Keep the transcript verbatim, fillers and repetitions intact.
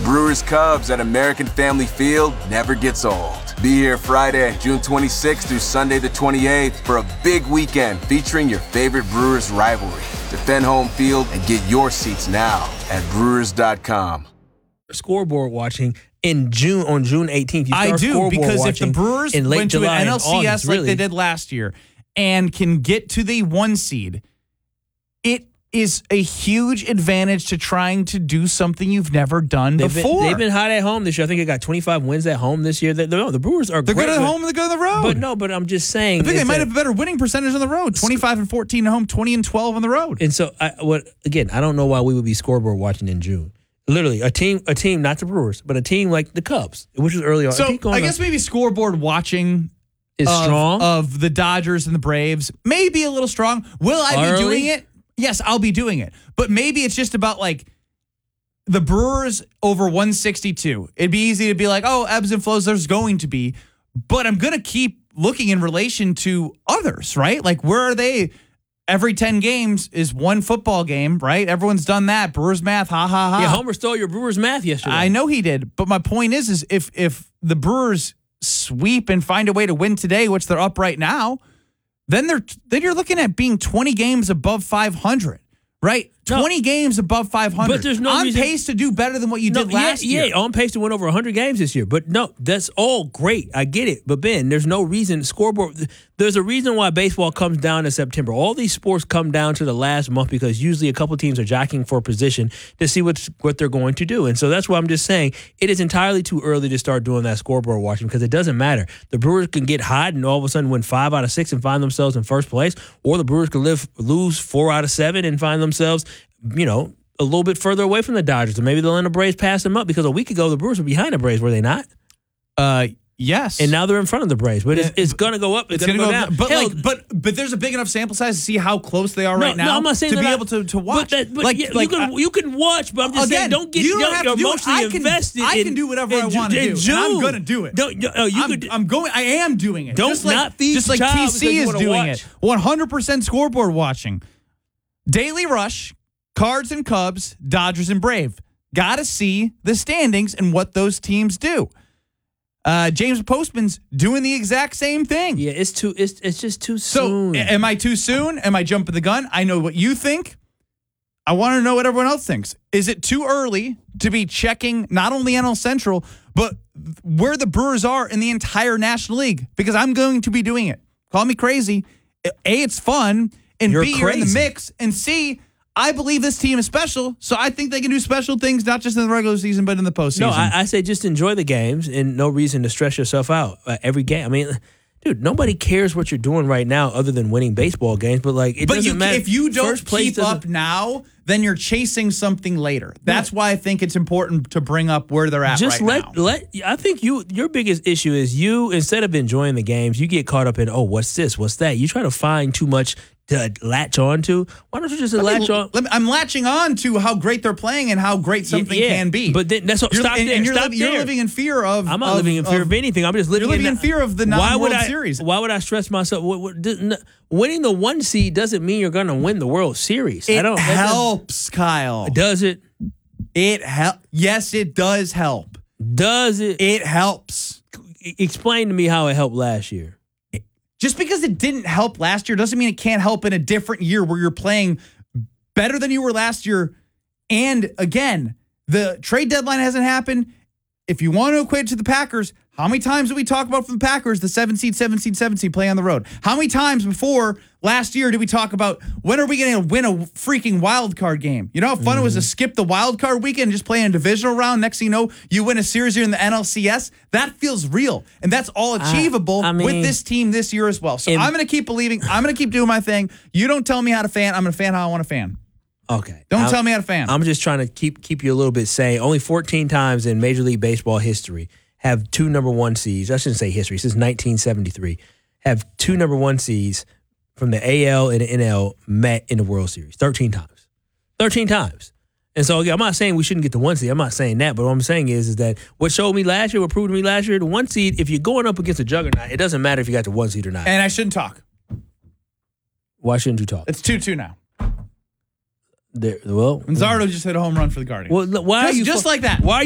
Brewers Cubs at American Family Field never gets old. Be here Friday, June twenty-sixth through Sunday the twenty-eighth for a big weekend featuring your favorite Brewers rivalry. Defend home field and get your seats now at brewers dot com. Scoreboard watching in June on June eighteenth. You I do, because if the Brewers in late went to July an N L C S August, like really. they did last year and can get to the one seed, it is a huge advantage to trying to do something you've never done They've before. Been, they've been hot at home this year. I think they got twenty-five wins at home this year. They, no, the Brewers are They're great, good at but, home and they're good on the road. But no, but I'm just saying. I think they is might that- have a better winning percentage on the road. twenty-five and fourteen at home, twenty and twelve on the road. And so, I, what again, I don't know why we would be scoreboard watching in June. Literally, a team, a team, not the Brewers, but a team like the Cubs, which was early on. So keep going I guess on. maybe scoreboard watching is of, strong. of the Dodgers and the Braves may be a little strong. Will I Early? be doing it? Yes, I'll be doing it. But maybe it's just about like the Brewers over one sixty-two. It'd be easy to be like, oh, ebbs and flows, there's going to be. But I'm going to keep looking in relation to others, right? Like, where are they? Every ten games is one football game, right? Everyone's done that. Brewers math, ha, ha, ha. Yeah, Homer stole your Brewers math yesterday. I know he did. But my point is, is if if the Brewers sweep and find a way to win today, which they're up right now, then they're then you're looking at being twenty games above five hundred, right? No. twenty games above five hundred. But there's no on reason- pace to do better than what you No, did last yeah, year. Yeah, on pace to win over one hundred games this year. But no, that's all great. I get it. But Ben, there's no reason scoreboard. There's a reason why baseball comes down in September. All these sports come down to the last month because usually a couple teams are jockeying for position to see what's, what they're going to do. And so that's why I'm just saying it is entirely too early to start doing that scoreboard watching because it doesn't matter. The Brewers can get hot and all of a sudden win five out of six and find themselves in first place, or the Brewers can live, lose four out of seven and find themselves, you know, a little bit further away from the Dodgers. Or maybe they'll end the Braves pass them up because a week ago the Brewers were behind the Braves, were they not? Uh, yes. And now they're in front of the Braves. But it's, Yeah, it's going to go up. It's, it's going to gonna go, go, down. but Hell, like, but but there's a big enough sample size to see how close they are no, right now. no, I'm not saying to be they're able not- to to watch. But, that, but like, yeah, like you can I- you can watch, but I'm just Again, saying don't get you don't young, have to do it. emotionally I can- invested. I in, can do whatever in, I wanna in do, June. and I'm gonna do it. Don't, no, you I'm, could. I'm going. I am doing it. Don't just like, not feed just like the child T because C you is wanna doing watch. it. one hundred percent scoreboard watching. Daily Rush, Cards and Cubs, Dodgers and Brave. Got to see the standings and what those teams do. Uh, James Postman's doing the exact same thing. Yeah, it's too. It's it's just too So, soon. a- am I too soon? Am I jumping the gun? I know what you think. I want to know what everyone else thinks. Is it too early to be checking not only N L Central, but where the Brewers are in the entire National League? Because I'm going to be doing it. Call me crazy. A, it's fun. And You're B, you're in the crazy. mix. And C, I believe this team is special. So I think they can do special things, not just in the regular season, but in the postseason. No, I, I say just enjoy the games and no reason to stress yourself out uh, every game. I mean, dude, nobody cares what you're doing right now other than winning baseball games. But like, it But doesn't you, matter. if you don't First place keep doesn't- up now, then you're chasing something later. That's why I think it's important to bring up where they're at just right let now. let. I think you your biggest issue is you instead of enjoying the games, you get caught up in oh, what's this, what's that. You try to find too much to latch on to. Why don't you just Let me- latch on? let me- I'm latching on to how great they're playing and how great something Yeah, can be. But then that's what, You're- stop and, there. and you're, stop li- you're there. living in fear of. I'm not of- living in fear of, of anything. I'm just living. You're living in, in fear of the why would non-World I, Series. Why would I stress myself? What, what, n- winning the one seed doesn't mean you're going to win the World Series. It I don't. that doesn't- helps, Kyle. Does it? It help. Yes, it does help. Does it? It helps. E- Explain to me how it helped last year. Just because it didn't help last year doesn't mean it can't help in a different year where you're playing better than you were last year. And again, the trade deadline hasn't happened. If you want to equate it to the Packers, how many times did we talk about from the Packers, the seven seed, seven seed, seven seed play on the road? How many times before last year did we talk about when are we going to win a freaking wild card game? You know how fun mm-hmm. it was to skip the wild card weekend and just play in a divisional round? Next thing you know, you win a series here in the N L C S. That feels real. And that's all achievable I, I mean, with this team this year as well. So in, I'm going to keep believing. I'm going to keep doing my thing. You don't tell me how to fan. I'm going to fan how I want to fan. Okay. Don't I'm, tell me how to fan. I'm just trying to keep keep you a little bit sane. Only fourteen times in Major League Baseball history have two number one seeds. I shouldn't say history. Since nineteen seventy-three, have two number one seeds from the A L and the N L met in the World Series. thirteen times. thirteen times. And so, again, I'm not saying we shouldn't get the one seed. I'm not saying that. But what I'm saying is, is that what showed me last year, what proved to me last year, the one seed, if you're going up against a juggernaut, it doesn't matter if you got the one seed or not. And I shouldn't talk. Why shouldn't you talk? It's two two now. There, well, And Zardo just hit a home run for the Guardians. well, why just, are you just fu- like that. Why? Are